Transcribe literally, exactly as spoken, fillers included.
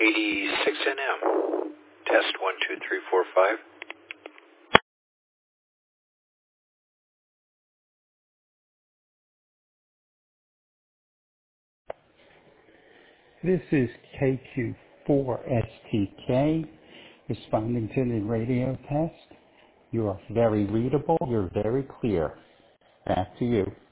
eighty-six N M. Test one, two, three, four, five. This is K Q four S T K responding to the radio test. You are very readable. You're very clear. Back to you.